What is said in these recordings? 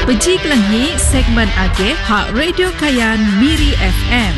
Beji Kelangi segmen Agih Hak Radio Kayan Miri FM.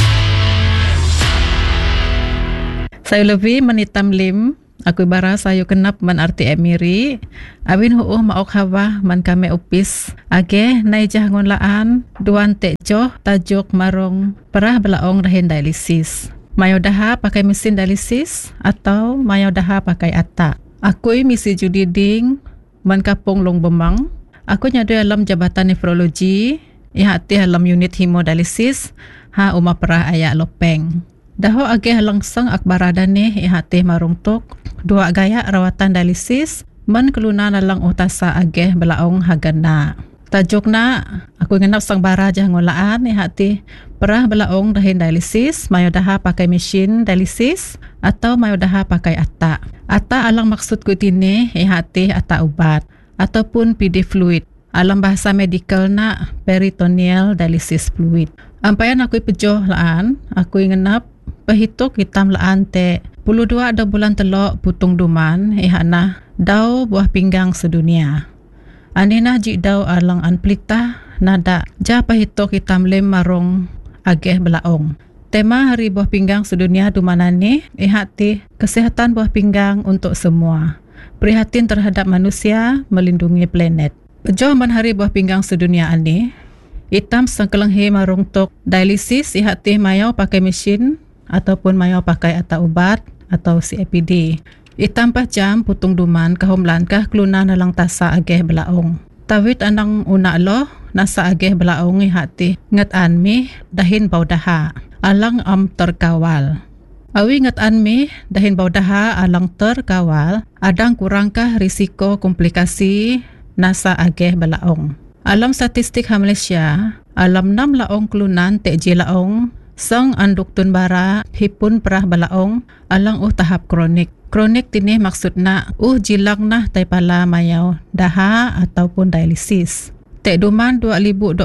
Saya lebih menitam lim. Aku bara sayo kenap man RTM Miri. Awin huuh maok hawa man kame upis. Agih naijah ngonlaan duan tekjoh tajuk marong perah belaong rahin dialisis. Mayo daha pakai mesin dialisis atau mayo daha pakai atak. Akui misi judiding man kapong long bemang. Aku nyadu dalam Jabatan Nefrologi, ihati dalam unit hemodialisis, umah perah ayak lopeng. Daho agih langsung akbaradan ni ihati marungtuk, dua gaya rawatan dialisis, man keluna nalang utasa agih belaong hagana. Tajuk na, aku ngenap sang bara jah ngolaan ihati perah belaong dahin dialisis, mayo daha pakai mesin dialisis, atau mayo daha pakai atak. Atak alang maksud ku tini ihati atak ubat ataupun PD fluid. Alam bahasa medikal na peritoneal dialysis fluid. Ampayan aku pejoh laan, aku ngenap pahituk hitam laan te 22 ada bulan telok putung duman ihana daw buah pinggang sedunia. Anina jik daw alang anplita nada ja pahituk hitam lem marong ageh belaong. Tema hari buah pinggang sedunia dumanan ni ihati kesehatan buah pinggang untuk semua. Prihatin terhadap manusia, melindungi planet. Pejoh man hari buah pinggang sedunia ani, itam sangkelenghe marungtuk dialisis ihati mayau pakai mesin ataupun mayau pakai atak ubat atau CAPD. Itam pah jam putung duman kahom lankah keluna nalang tasa ageh belaong. Tawit anang una loh nasa ageh belaong ihati ngat anmi dahin baudaha. Alang terkawal. Awi ngat mi dahin baudaha alang terkawal, adang kurangkah risiko komplikasi nasa ageh belaong. Alam statistik ha Malaysia, alam 6 laong kelunan tekji laong, sang anduk tun bara hipun perah belaong, alang tahap kronik. Kronik tini maksudna jilang nah taipala mayau daha ataupun dialisis. Tek duman 2025,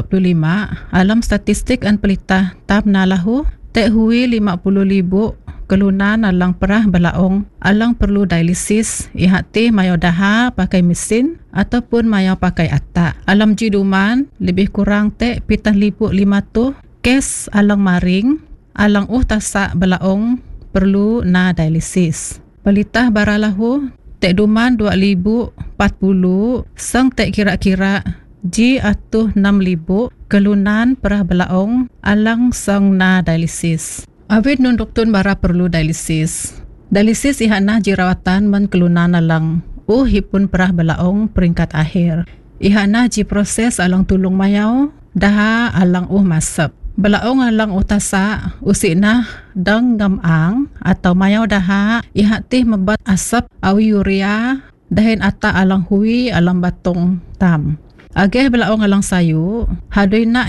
alam statistik an pelitah tab nalahu, tek hui 50,000 kelunan alang perah belaong alang perlu dialisis ihati mayo daha pakai mesin ataupun mayo pakai atak. Alam jiduman lebih kurang tek 7,500 kes alang maring alang tasak belaong perlu na dialisis. Pelitah baralahu tek duman 2040 sang tek kira-kira ji atuh 6,000 kelunan perah belaong alang sang na dialisis. Awit nun doktun bara perlu dialisis. Dialisis ihana jirawatan man kelunan alang hipun perah belaong peringkat akhir. Ihana ji proses alang tulung mayau daha alang masap. Belaong alang tasa usina dang ngamang atau mayau daha ihati mebat asap awi urea dahin ata alang hui alang batong tam. Ageh belaong alang sayu, hadoy na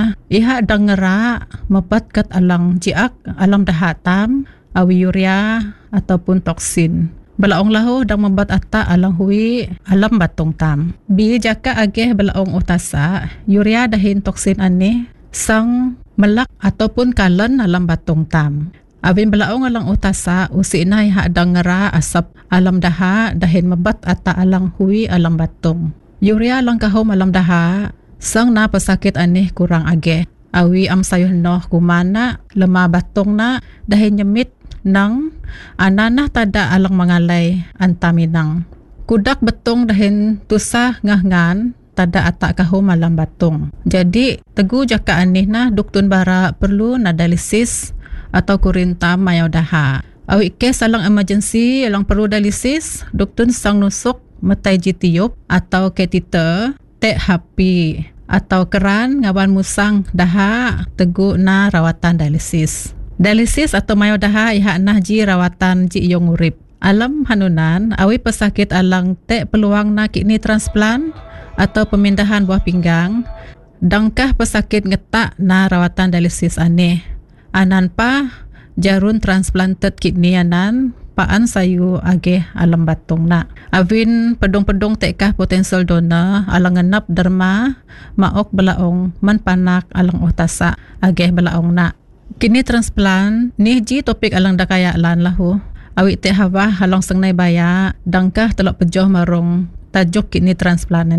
iha dangera mebat kat alang jiak, alang dahatam, awi urea ataupun toksin. Belaong lahu dang mebat atta alang hui, alam batong tam. Bi jaka ageh belaong utasa, urea dahin toksin ani, sang melak ataupun kalen alam batong tam. Awin belaong alang utasa, usina iha dangera asap alam daha dahin mebat atta alang hui, alam batong. Urea lang kahom alam daha, sang na pasakit anih kurang ageh. Awi am sayuh noh kumana, lemah batong na, dahin nyemit nang, ananah tada alang mangalay antaminang. Kudak betong dahin tusah ngah-ngan, tada atak kahom alam batong. Jadi, tegu jaka anih na, duktun bara perlu na dialisis atau kurintam mayaw daha. Awi kes alang emergency, alang perlu dialisis, duktun sang nusuk, metai jitiup atau catheter tek hapi atau keran ngawan musang daha tegu na rawatan dialisis. Dialisis atau mayo daha iha nah ji rawatan ji yong urip. Alam hanunan awi pesakit alang tek peluang na kidney transplant atau pemindahan buah pinggang dangkah pesakit ngetak na rawatan dialisis aneh. Anan pa jarun transplanted kidney anan paan sayu ageh alam batong na. Awin pedong-pedong tekkah potential donor alang ngenap derma maok belaong man panak alang tasa ageh belaong na. Kini transplant ni ji topik alang dakaya lan lahu. Awit te hawa halang sengnai baya dangkah telok pejoh marong tajuk kini transplant ni.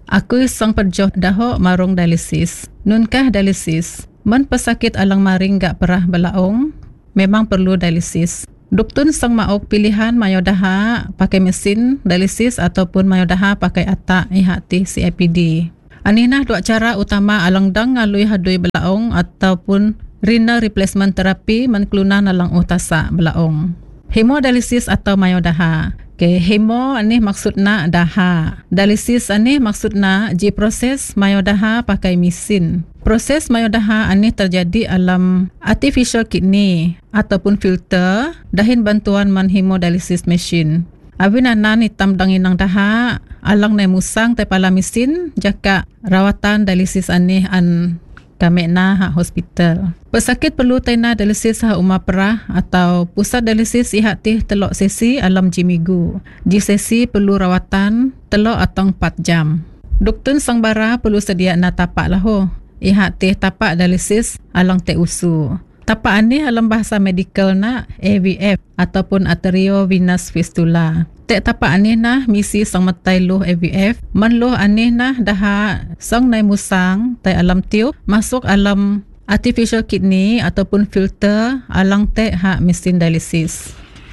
Aku sang perjoh daho marung dialisis. Nunkah dialisis? Man pesakit alang maring gak perah belaong, memang perlu dialisis. Duktun sang maok pilihan mayodaha pakai mesin dialisis ataupun mayodaha pakai atak ihati CAPD. Aninah dua cara utama alang dang ngalui hadui belaong ataupun renal replacement therapy menklunan alang utasa belaong. Hemodialisis atau mayodaha. Hemo ani maksudna daha. Dialisis ani maksudna ji proses mayodaha pakai mesin. Proses mayodaha ani terjadi alam artificial kidney ataupun filter dahin bantuan man hemodialisis machine. Abin anan hitam danginang daha alang nai musang tepala mesin jaka rawatan dialisis ani an kami na hospital. Pesakit perlu taina dialisis umah perah atau pusat dialisis ihati telok sesi alam jimigu. Ji sesi perlu rawatan telok atau 4 jam. Duktun sang bara perlu sedia na tapak laho. Ihati tapak dialisis alang te usu. Tapak ani alam bahasa medikal na AVF ataupun arteriovenous fistula. Tek tapak ani nah misi sang matai loh AVF, man loh ani nah daha sang nai musang tai alam tiu masuk alam artificial kidney ataupun filter alang tek mesin dialisis.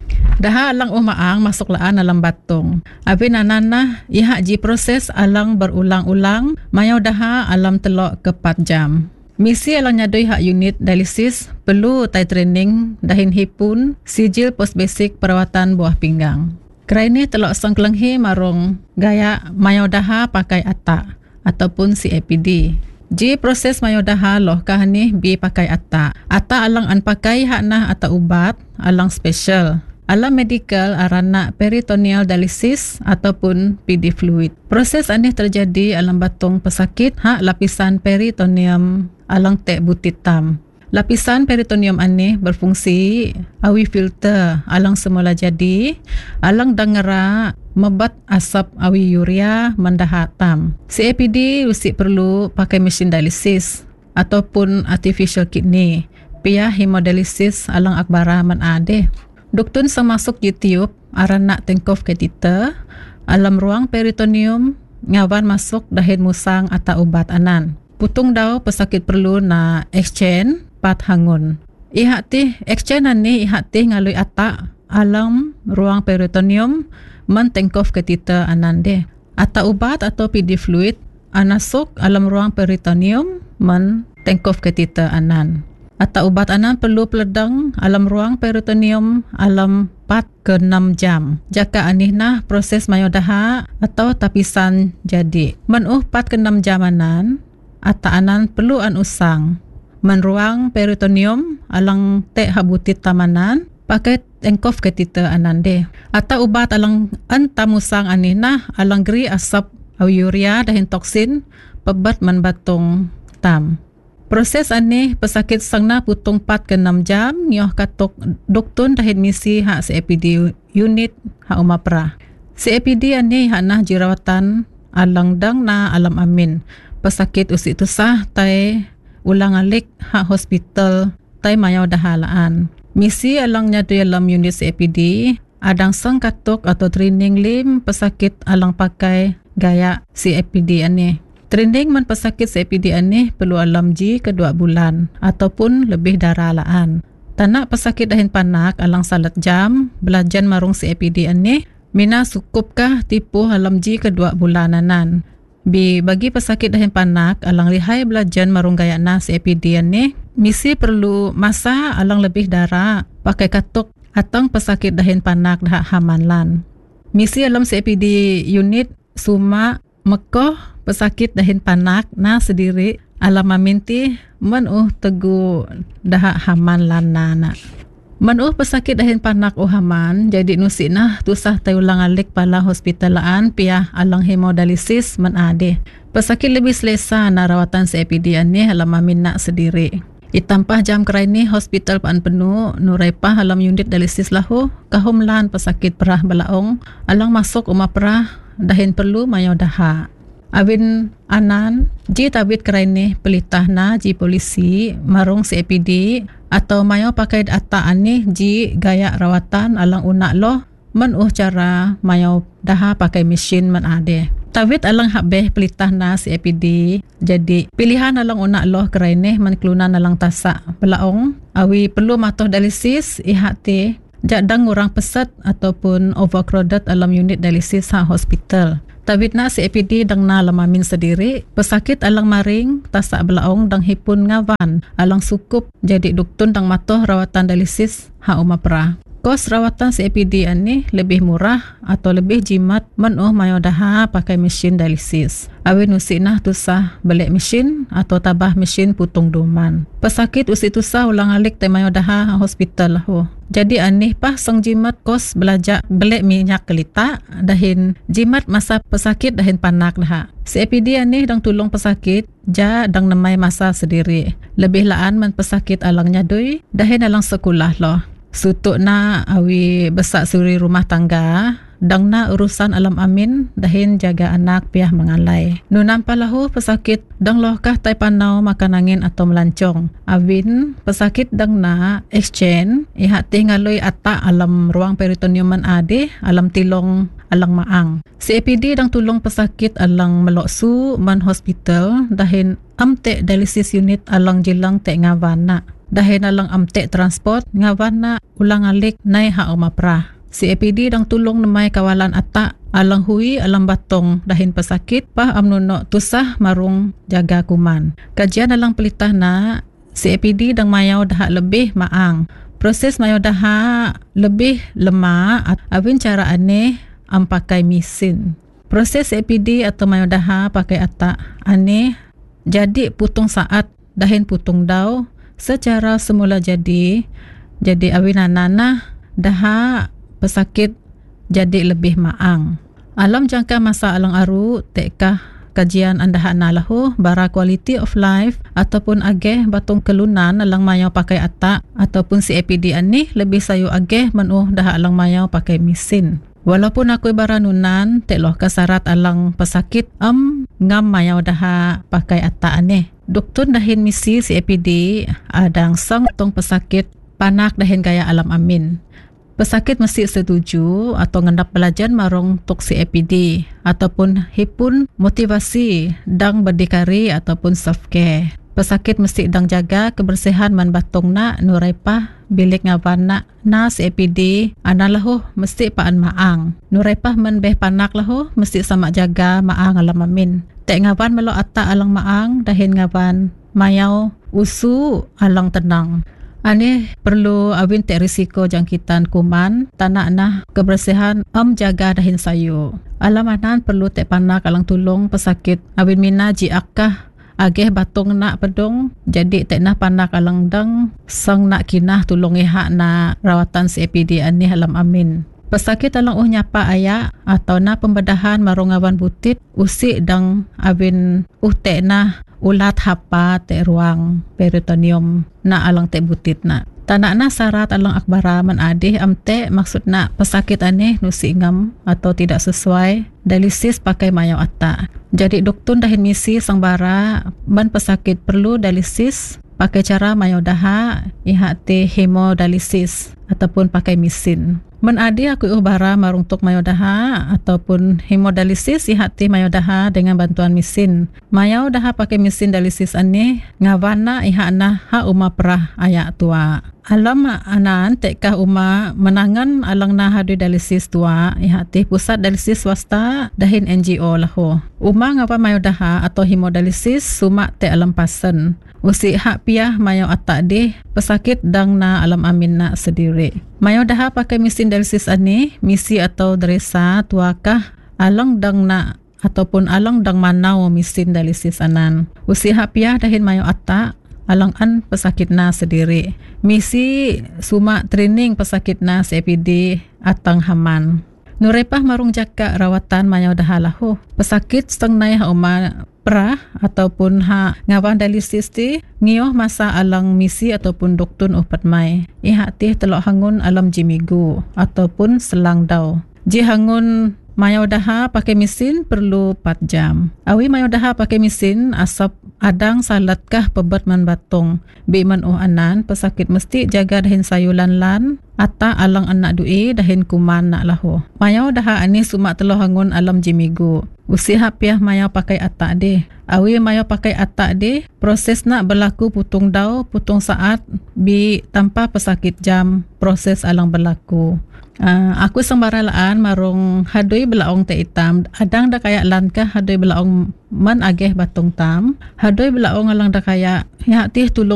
Daha alang umaang masuk laan alam batong. Abin anana iha ji proses alang berulang-ulang mayau daha alam telok ke 4 jam. Misi alang nyadoi unit dialisis perlu tai training dahin hipun sijil post basic perawatan buah pinggang. Kerana telok sang kelenghi marung gaya mayodaha pakai atak ataupun CAPD. Ji proses mayodaha loh kahani bi pakai atak. Atak alang an pakai hakna atak ubat alang special. Alam medical arana peritoneal dialisis ataupun PD fluid. Proses ani terjadi alam batong pesakit lapisan peritoneum alang tek butitam. Lapisan peritoneum ani berfungsi awi filter alang semula jadi alang dangera mebat asap awi urea mendahatam. CAPD usik perlu pakai mesin dialisis ataupun artificial kidney. Pia hemodialisis alang akbara man ade. Duktun semasuk YouTube arana tengkof catheter alam ruang peritoneum ngawan masuk dahin musang atau ubat anan. Putung daw pesakit perlu na exchange pat hangun. Ihati exchange ani ihati ngalui atak alam ruang peritoneum man tengkof catheter anande. Ata ubat atau PD fluid anasuk alam ruang peritoneum man tengkof catheter anan. Ata ubat anan perlu peledang alam ruang peritoneum alam 4 ke 6 jam. Jaka anihna proses mayodaha atau tapisan jadi. Menuh 4 ke 6 jam anan, ata anan perlu an usang. Menruang peritoneum alang tek habutit tamanan pakai tengkof catheter anande. Ata ubat alang antamusang anihna alang geri asap urea dahin toksin pebat man batong tam. Proses ani pesakit sangna putung 4 ke 6 jam nyoh katok duktun dahin misi CAPD unit umah perah. CAPD ani nah jirawatan alang dang na alam amin. Pesakit usik tusah tai ulang alik hospital tai mayau dahalaan. Misi alang nyadu alam unit CAPD adang sang katok atau training lim pesakit alang pakai gaya CAPD ani. Training man pesakit CAPD ani perlu alam ji ke 2 bulan ataupun lebih daralaan. Tanak pesakit dahin panak alang salat jam belajan marung CAPD ani mina sukupkah tipu alam ji ke 2 bulananan. Bagi pesakit dahin panak alang lihai belajan marung gaya na CAPD ani misi perlu masa alang lebih dara pakai katuk atang pesakit dahin panak dah hamanlan. Misi alam CAPD unit suma mekoh pesakit dahin panak na sendiri alam maminti menuh tegu dah haman lanana. Menuh pesakit dahin panak haman jadi nusik nah tusah tayulang alik pala hospitalaan pia alang hemodialisis man ade. Pesakit lebih selesa na rawatan CAPD ani alam mamin nak sendiri. Itampah jam kerai ni hospital paan penuh nurai pah alam unit dialisis lahu kahumlan pesakit perah belaong alang masuk umah perah dahin perlu mayau daha. Abin anan ji tabit kerai ni pelitah na ji polisi marung CAPD atau mayo pakai atak ani ji gaya rawatan alang unak loh menuh cara mayo daha pakai mesin man ade. Tawit alang habeh pelitah na CAPD. Jadi pilihan alang una loh kerainih man kelunan alang tasak belaong. Awi perlu matoh dialisis ihati jadang ngurang pesat ataupun overcrowded alam unit dialisis ha hospital. Tawit na CAPD dang na lamamin sendiri, pesakit alang maring, tasak belaong dang hipun ngawan, alang sukup jadi duktun dang matoh rawatan dialisis ha umapra. Kos rawatan CAPD ani lebih murah atau lebih jimat menuh mayo daha pakai mesin dialisis. Awin usi nah tusah balik mesin atau tabah mesin putung duman. Pesakit usi tusah ulang alik te mayo daha hospital lah. Jadi anih pah sang jimat kos belajar balik minyak kelita dahin jimat masa pesakit dahin panak dah. CAPD anih dang tulung pesakit ja dang namai masa sendiri. Lebih laan man pesakit alang nyadui dahin alang sekolah loh. Sutuk na awi besak suri rumah tangga dang na urusan alam amin dahin jaga anak piah mengalai. Nunam palahu pesakit dang lohkah tai panau makan angin atau melancong. Awin pesakit dang na exchange ihati ngalui atak alam ruang peritoneum man ade alam tilong alang maang. CAPD dang tulung pesakit alang meloksu man hospital dahin amte dialisis unit alang jilang te ngawana. Dahin alang amte transport ngawan na ulang alik nai ha umapra. CAPD dang tulong namay kawalan atak alang hui alang batong dahin pesakit pah amnuno tusah marung jaga kuman. Kajian alang pelitah na CAPD dang mayaw daha lebih maang. Proses mayaw daha lebih lemah awin cara aneh am pakai mesin. Proses CAPD atau mayaw daha pakai atak aneh jadi putung saat dahin putung daw secara semula jadi awinanana daha pesakit jadi lebih maang. Alam jangka masa alang aru tekah kajian andaha nalahu bara quality of life ataupun ageh batung kelunan alang mayaw pakai atak ataupun CAPD ani lebih sayu ageh menuh daha alang mayaw pakai mesin. Walaupun aku baranunan tekloh kasarat alang pesakit ngam mayaw daha pakai atak aneh. Doktor dahin misi CAPD adang sang tong pesakit panak dahin gaya alam amin. Pesakit mesti setuju atau ngendap belajar marong tok CAPD ataupun hipun motivasi dang berdikari ataupun self care. Pesakit mesti dang jaga kebersihan man batong na nuraipah bilik ngawan na CAPD analah mesti paan maang. Nuraipah man beh panak lahu mesti sama jaga maang alam amin. Tek ngawan melo atak alang maang dahin ngawan mayaw usu alang tenang. Ani perlu awin tek risiko jangkitan kuman tanak nah kebersihan jaga dahin sayu. Alamanan perlu tek panak alang tulung pesakit awin mina jiakah ageh batong nak pedong jadi tek nah panak alang dang sang nak kinah tulung ihak na rawatan CAPD ani alam amin. Pesakit alang nyapa ayak atau na pembedahan marungawan butit usik dang awin tek nah ulat hapa te ruang peritoneum na alang te butit na. Tanak na syarat alang akbara man adih amte maksud na pesakit aneh nusi ngam atau tidak sesuai dialisis pakai mayaw atak. Jadi doktor dahin misi sang bara man pesakit perlu dialisis pakai cara mayaw daha ihati hemodialisis ataupun pakai mesin. Men adi aku bara marung tok mayaw daha ataupun hemodialisis ihati mayaw daha dengan bantuan mesin. Mayaw daha pakai mesin dialisis ani ngawana ihana ha uma perah ayak tua. Alam anan tekkah uma menangan alang na hadu dialisis tua ihati pusat dialisis swasta dahin NGO lahu. Uma ngapa mayaw daha atau hemodialisis sumak te alam pasen. Usi hak piah mayaw atak deh pesakit dang na alam amin na sendiri. Mayaw daha pakai mesin dialisis ani misi atau dresa tuakah alang dang na ataupun alang dang manau mesin dialisis anan. Usi hak piah dahin mayaw atak alang an pesakit na sendiri. Misi sumak training pesakit na CAPD atang haman. Nurepah marung jaka rawatan mayaw daha lahu. Pesakit seteng nai ha uma prah ataupun ha ngawan dialisis ti ngioh masa alang misi ataupun doktun upat mai. Ihak ti telok hangun alam jimigu ataupun selang daw. Ji hangun Mayau daha pakai mesin perlu 4 jam. Awi mayau daha pakai mesin asap adang salatkah pebat man batong. Bi man anan pesakit mesti jaga dahin sayulan lan ata alang anak dui dahin kuman nak laho. Mayau daha ani sumak teloh hangun alam jimigu. Usiha piah mayau pakai atak deh. Awi mayau pakai atak deh, proses nak berlaku putung dau, putung saat bi tanpa pesakit jam proses alang berlaku. Aku sembaralaan marung hadui belaong te hitam. Adang dah kayak lankah hadui belaong man ageh batung tam. Hadui belaong alang dah kayak ya tih tulung